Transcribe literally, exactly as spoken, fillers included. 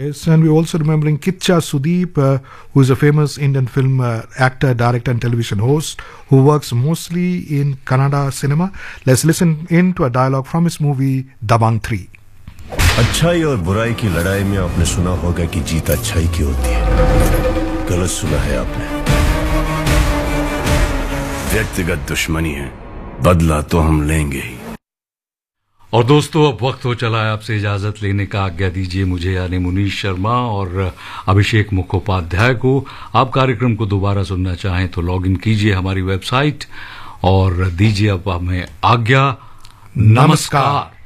Yes, and we're also remembering Kitcha Sudeep, uh, who is a famous Indian film uh, actor, director, and television host who works mostly in Kannada cinema. Let's listen in to a dialogue from his movie Dabangg three. अच्छाई और बुराई की लड़ाई में आपने सुना होगा कि जीत अच्छाई की होती है। गलत सुना है आपने। व्यक्तिगत दुश्मनी है, बदला तो हम लेंगे ही। और दोस्तों, अब वक्त हो चला है आपसे इजाजत लेने का। आज्ञा दीजिए मुझे यानी मुनीश शर्मा और अभिषेक मुखोपाध्याय को। आप कार्यक्रम को दोबारा सुनना चाहें तो लॉग इन कीजिए हमारी वेबसाइट और दीजिए अब हमें आज्ञा। नमस्कार।